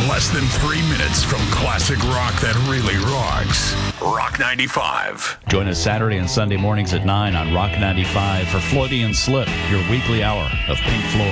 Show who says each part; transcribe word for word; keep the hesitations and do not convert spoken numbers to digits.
Speaker 1: Less than three minutes from classic rock that really rocks. Rock ninety-five.
Speaker 2: Join us Saturday and Sunday mornings at nine on Rock ninety-five for Freudian Slip, your weekly hour of Pink Floyd.